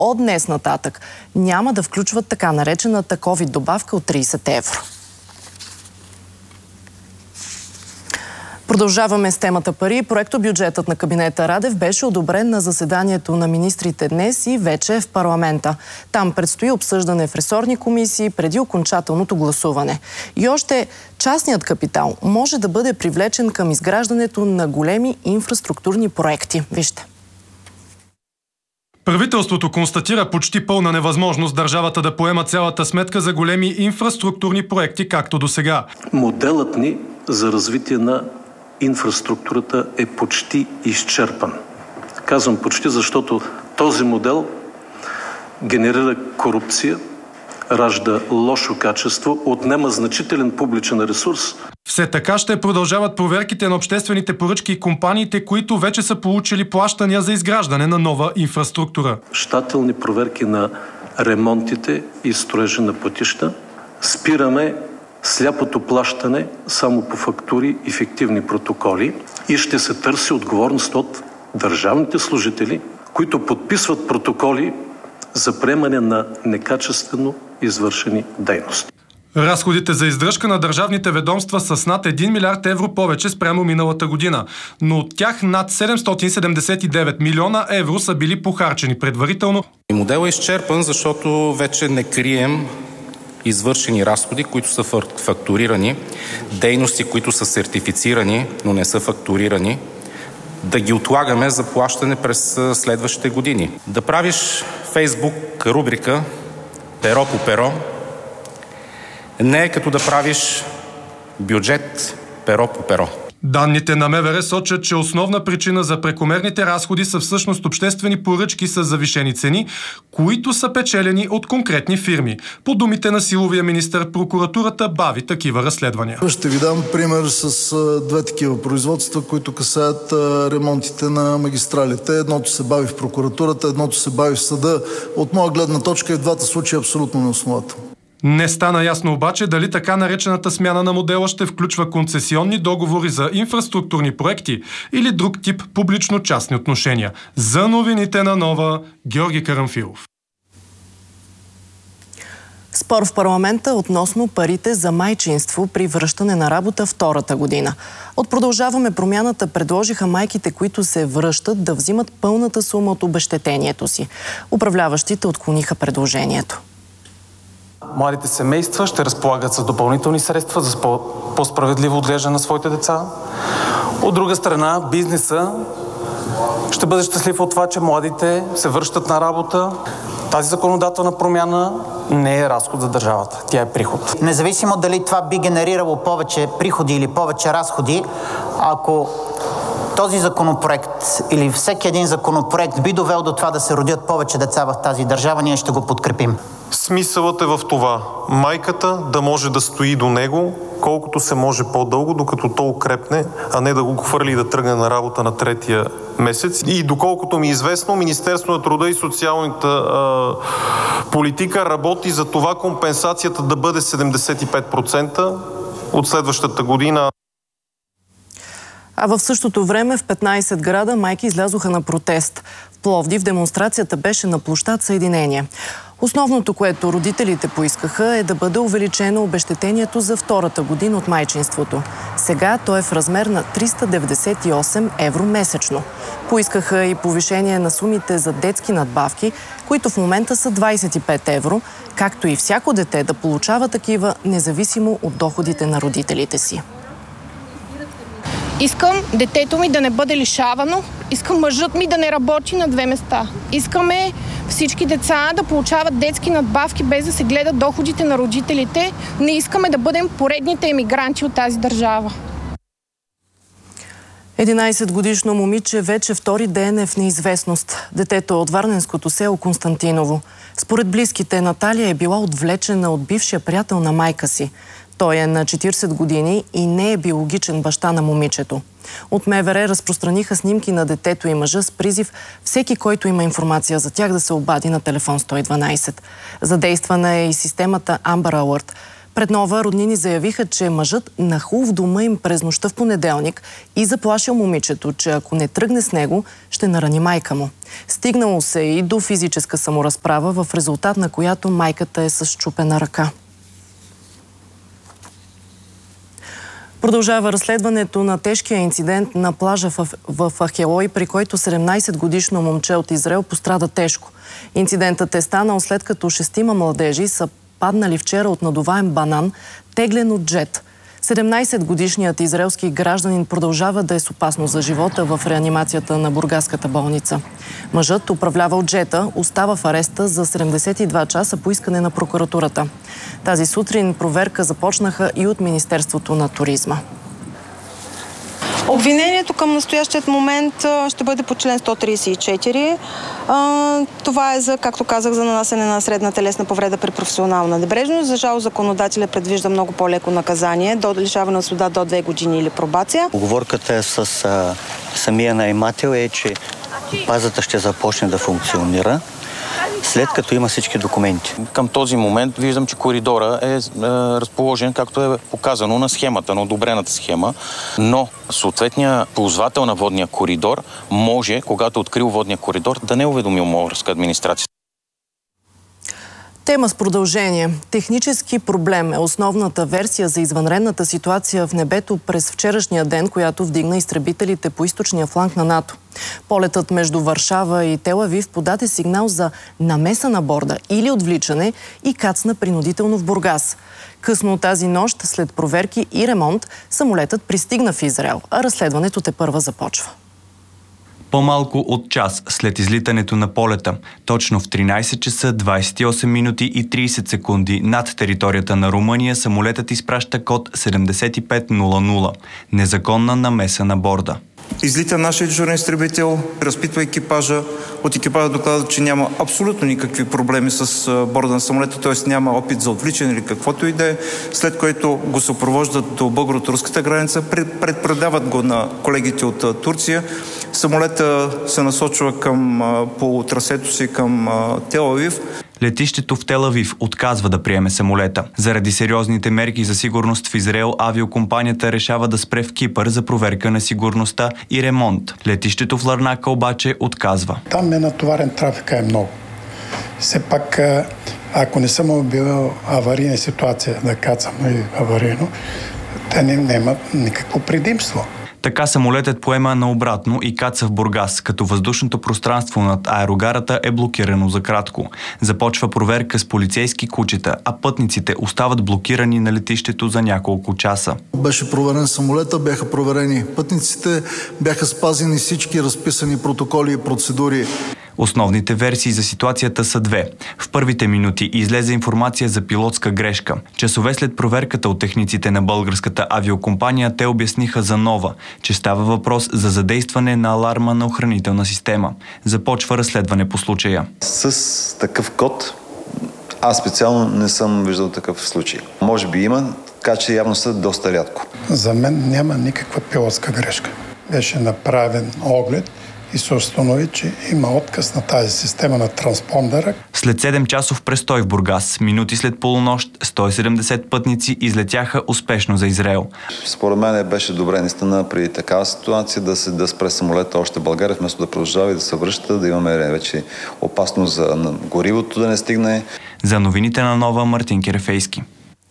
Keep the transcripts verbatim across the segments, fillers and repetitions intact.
от днес нататък няма да включват така наречената ковид добавка от трийсет евро. Продължаваме с темата пари. Проектобюджетът на кабинета Радев беше одобрен на заседанието на министрите днес и вече е в парламента. Там предстои обсъждане в ресорни комисии преди окончателното гласуване. И още частният капитал може да бъде привлечен към изграждането на големи инфраструктурни проекти. Вижте. Правителството констатира почти пълна невъзможност държавата да поема цялата сметка за големи инфраструктурни проекти, както до сега. Моделът ни за развитие на инфраструктурата е почти изчерпан. Казвам почти, защото този модел генерира корупция, ражда лошо качество, отнема значителен публичен ресурс. Все така ще продължават проверките на обществените поръчки и компаниите, които вече са получили плащания за изграждане на нова инфраструктура. Щателни проверки на ремонтите и строежа на пътища. Спираме сляпото плащане само по фактури и фиктивни протоколи и ще се търси отговорност от държавните служители, които подписват протоколи за приемане на некачествено извършени дейности. Разходите за издръжка на държавните ведомства са с над един милиард евро повече спрямо миналата година, но от тях над седемстотин седемдесет и девет милиона евро са били похарчени предварително. Моделът е изчерпан, защото вече не крием извършени разходи, които са фактурирани, дейности, които са сертифицирани, но не са фактурирани, да ги отлагаме за плащане през следващите години. Да правиш Фейсбук рубрика перо по перо не е като да правиш бюджет перо по перо. Данните на МВР сочат, че основна причина за прекомерните разходи са всъщност обществени поръчки с завишени цени, които са печелени от конкретни фирми. По думите на силовия министър, прокуратурата бави такива разследвания. Ще ви дам пример с две такива производства, които касаят ремонтите на магистралите. Едното се бави в прокуратурата, едното се бави в съда. От моя гледна точка и в двата случая абсолютно неоснователно. Не стана ясно обаче дали така наречената смяна на модела ще включва концесионни договори за инфраструктурни проекти или друг тип публично-частни отношения. За новините на Нова, Георги Карамфилов. Спор в парламента относно парите за майчинство при връщане на работа втората година. От Продължаваме промяната предложиха майките, които се връщат, да взимат пълната сума от обезщетението си. Управляващите отклониха предложението. Младите семейства ще разполагат с допълнителни средства за по-справедливо отглеждане на своите деца. От друга страна, бизнеса ще бъде щастлив от това, че младите се връщат на работа. Тази законодателна промяна не е разход за държавата, тя е приход. Независимо дали това би генерирало повече приходи или повече разходи, ако този законопроект или всеки един законопроект би довел до това да се родят повече деца в тази държава, ние ще го подкрепим. Смисълът е в това майката да може да стои до него колкото се може по-дълго, докато то укрепне, а не да го хвърли и да тръгне на работа на третия месец. И доколкото ми е известно, Министерството на труда и социалната а, политика работи за това компенсацията да бъде седемдесет и пет процента от следващата година. А в същото време в петнайсет града майки излязоха на протест. В Пловдив демонстрацията беше на площад Съединение. Основното, което родителите поискаха, е да бъде увеличено обезщетението за втората година от майчинството. Сега то е в размер на триста деветдесет и осем евро месечно. Поискаха и повишение на сумите за детски надбавки, които в момента са двайсет и пет евро, както и всяко дете да получава такива, независимо от доходите на родителите си. Искам детето ми да не бъде лишавано, искам мъжът ми да не работи на две места. Искаме всички деца да получават детски надбавки, без да се гледат доходите на родителите. Не искаме да бъдем поредните емигранти от тази държава. единайсетгодишно момиче вече втори ден е в неизвестност. Детето е от варненското село Константиново. Според близките, Наталия е била отвлечена от бившия приятел на майка си. Той е на четирийсет години и не е биологичен баща на момичето. От МВР разпространиха снимки на детето и мъжа с призив всеки, който има информация за тях, да се обади на телефон сто и дванайсет. Задействана е и системата Amber Alert. Пред Нова роднини заявиха, че мъжът нахул в дома им през нощта в понеделник и заплашил момичето, че ако не тръгне с него, ще нарани майка му. Стигнало се и до физическа саморазправа, в резултат на която майката е с счупена ръка. Продължава разследването на тежкия инцидент на плажа в, в Ахелой, при който седемнайсетгодишно момче от Израел пострада тежко. Инцидентът е станал след като шестима младежи са паднали вчера от надуваем банан, теглен от джет. седемнайсетгодишният израелски гражданин продължава да е с опасност за живота в реанимацията на бургаската болница. Мъжът, управлявал джета, остава в ареста за седемдесет и два часа по искане на прокуратурата. Тази сутрин проверка започнаха и от Министерството на туризма. Обвинението към настоящият момент ще бъде по член сто трийсет и четири. Това е за, както казах, за нанасене на средна телесна повреда при професионална небрежност. За жал законодателя предвижда много по-леко наказание, до лишаване от свобода до две години или пробация. Уговорката е с а, самия наемател е, че базата ще започне да функционира, след като има всички документи. Към този момент виждам, че коридора е, е разположен, както е показано на схемата, на одобрената схема, но съответният ползвател на водния коридор може, когато е открил водния коридор, да не уведомил морска администрация. Тема с продължение. Технически проблем е основната версия за извънредната ситуация в небето през вчерашния ден, която вдигна изтребителите по източния фланг на НАТО. Полетът между Варшава и Тел Авив подаде сигнал за намеса на борда или отвличане и кацна принудително в Бургас. Късно тази нощ, след проверки и ремонт, самолетът пристигна в Израел, а разследването тепърва започва. По-малко от час след излитането на полета, точно в тринайсет часа двайсет и осем минути и трийсет секунди над територията на Румъния, самолетът изпраща код седемдесет и пет нула нула. Незаконна намеса на борда. Излита нашия дежурен изтребител, разпитва екипажа. От екипажа доклада, че няма абсолютно никакви проблеми с борда на самолета, т.е. няма опит за отвличане или каквото и да е, след което го съпровождат до българо-турската граница, предпредават го на колегите от Турция. Самолета се насочва към, по трасето си към Тел Авив. Летището в Тел Авив отказва да приеме самолета. Заради сериозните мерки за сигурност в Израел, авиокомпанията решава да спре в Кипър за проверка на сигурността и ремонт. Летището в Ларнака обаче отказва. Там е натоварен, трафика е много. Все пак, ако не съм бил аварийна ситуация да кацам аварийно, те не, нямат никакво предимство. Така самолетът поема наобратно и каца в Бургас, като въздушното пространство над аерогарата е блокирано за кратко. Започва проверка с полицейски кучета, а пътниците остават блокирани на летището за няколко часа. Беше проверен самолета, бяха проверени пътниците, бяха спазени всички разписани протоколи и процедури. Основните версии за ситуацията са две. В първите минути излезе информация за пилотска грешка. Часове след проверката от техниците на българската авиокомпания те обясниха за нова, че става въпрос за задействане на аларма на охранителна система. Започва разследване по случая. С такъв код аз специално не съм виждал такъв случай. Може би има, така че явно са доста рядко. За мен няма никаква пилотска грешка. Беше направен оглед и се установи, че има отказ на тази система на транспондера. След седем часов престой в Бургас, минути след полунощ, сто и седемдесет пътници излетяха успешно за Израел. Според мен беше добре наистина при такава ситуация да се да спре самолета още в България, вместо да продължава и да се връща, да имаме вече опасност за горивото да не стигне. За новините на Нова, Мартин Керефейски.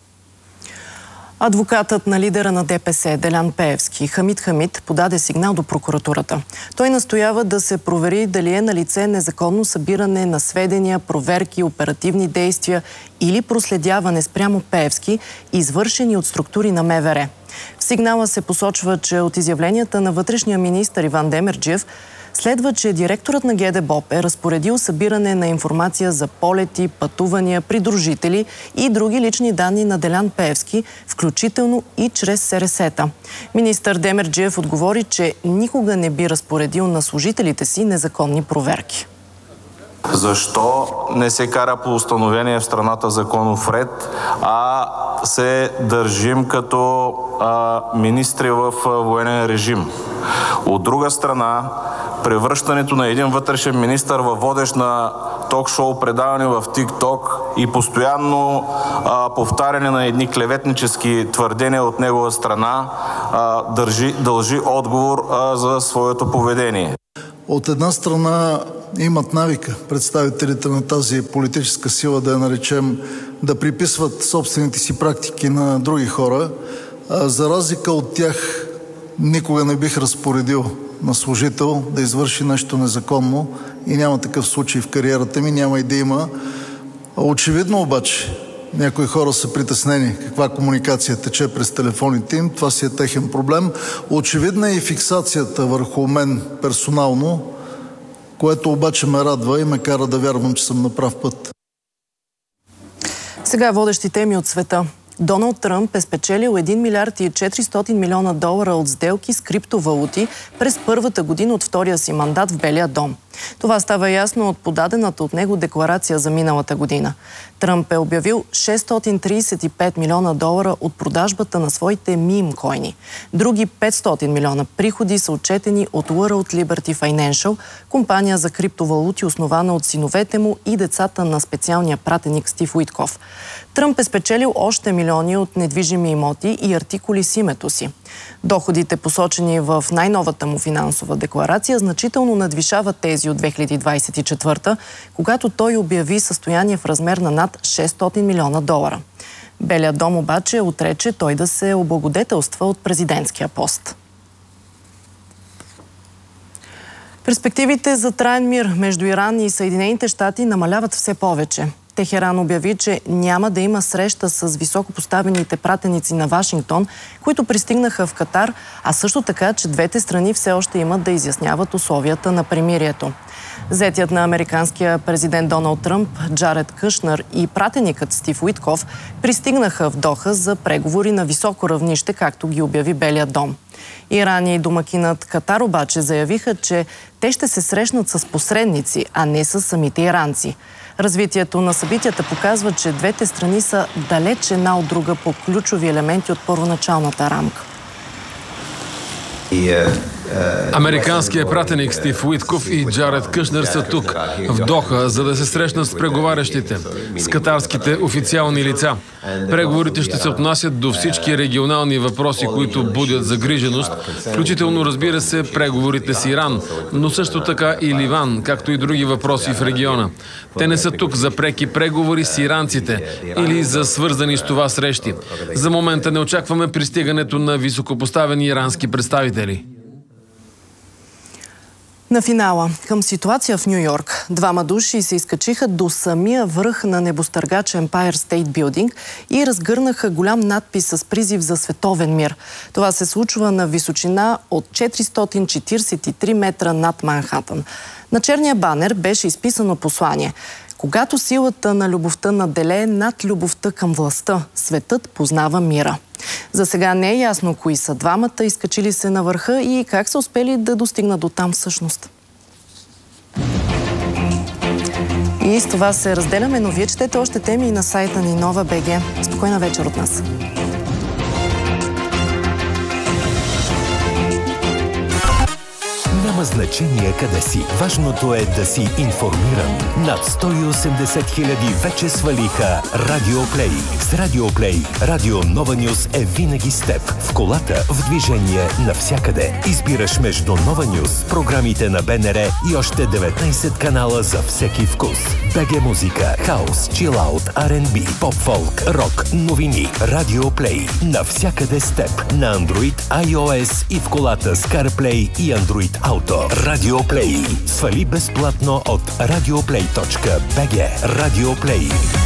Адвокатът на лидера на ДПС Делян Пеевски, Хамид Хамид, подаде сигнал до прокуратурата. Той настоява да се провери дали е налице незаконно събиране на сведения, проверки, оперативни действия или проследяване спрямо Пеевски, извършени от структури на МВР. В сигнала се посочва, че от изявленията на вътрешния министър Иван Демерджиев следва, че директорът на ГДБОП е разпоредил събиране на информация за полети, пътувания, придружители и други лични данни на Делян Пеевски, включително и чрез СРС-та. Министър Демерджиев отговори, че никога не би разпоредил на служителите си незаконни проверки. Защо не се кара по установения в страната законов ред, а се държим като а, министри в военен режим? От друга страна, превръщането на един вътрешен министър във водещ на ток-шоу предаване в TikTok и постоянно а, повтаряне на едни клеветнически твърдения от негова страна а, държи, дължи отговор а, за своето поведение. От една страна имат навика представителите на тази политическа сила, да я наречем, да приписват собствените си практики на други хора. А, за разлика от тях никога не бих разпоредил на служител да извърши нещо незаконно и няма такъв случай в кариерата ми, няма и да има. Очевидно обаче някои хора са притеснени каква комуникация тече през телефоните им, това си е техен проблем. Очевидна е и фиксацията върху мен персонално, което обаче ме радва и ме кара да вярвам, че съм на прав път. Сега водещи теми от света. Доналд Тръмп е спечелил един милиард и четиристотин милиона долара от сделки с криптовалути през първата година от втория си мандат в Белия дом. Това става ясно от подадената от него декларация за миналата година. Тръмп е обявил шестстотин тридесет и пет милиона долара от продажбата на своите мим койни. Други петстотин милиона приходи са отчетени от World Liberty Financial, компания за криптовалути, основана от синовете му и децата на специалния пратеник Стив Уитков. Тръмп е спечелил още милиони от недвижими имоти и артикули с името си. Доходите, посочени в най-новата му финансова декларация, значително надвишават тези от две хиляди двадесет и четвърта, когато той обяви състояние в размер на над шестстотин милиона долара. Белият дом обаче отрече той да се облагодетелства от президентския пост. Перспективите за траен мир между Иран и Съединените щати намаляват все повече. Техеран обяви, че няма да има среща с високопоставените пратеници на Вашингтон, които пристигнаха в Катар, а също така, че двете страни все още имат да изясняват условията на примирието. Зетият на американския президент Доналд Тръмп, Джаред Кушнер и пратеникът Стив Уитков пристигнаха в Доха за преговори на високо равнище, както ги обяви Белият дом. Иран и домакинът Катар обаче заявиха, че те ще се срещнат с посредници, а не с самите иранци. Развитието на събитията показва, че двете страни са далеч една от друга по ключови елементи от първоначалната рамка. Американският пратеник Стив Уитков и Джаред Кушнер са тук, в Доха, за да се срещнат с преговарящите, с катарските официални лица. Преговорите ще се отнасят до всички регионални въпроси, които будят загриженост, включително, разбира се, преговорите с Иран, но също така и Ливан, както и други въпроси в региона. Те не са тук за преки преговори с иранците или за свързани с това срещи. За момента не очакваме пристигането на високопоставени ирански представители. На финала, към ситуация в Ню Йорк, двама души се изкачиха до самия връх на небостъргача Empire State Building и разгърнаха голям надпис с призив за световен мир. Това се случва на височина от четиристотин четиридесет и три метра над Манхатън. На черния банер беше изписано послание: когато силата на любовта наделее над любовта към властта, светът познава мира. За сега не е ясно кои са двамата, изкачили се на върха и как са успели да достигнат до там всъщност. И с това се разделяме, но вие четете още теми и на сайта ни Нова точка бг. Спокойна вечер от нас! Няма значение къде си. Важното е да си информиран. Над сто и осемдесет хиляди вече свалиха Радио Плей. С Радио Плей, Радио Нова Нюз е винаги с теб. В колата, в движение, навсякъде. Избираш между Нова Нюз, програмите на Б Н Р и още деветнайсет канала за всеки вкус. БГ Музика, хаус, чилаут, Ар Ен Би, поп-фолк, рок, новини. Радио Плей. Навсякъде с теб. На Android, iOS и в колата с CarPlay и Android Auto. Радио Плей. Свали безплатно от радиоплей точка бг. Радио Плей.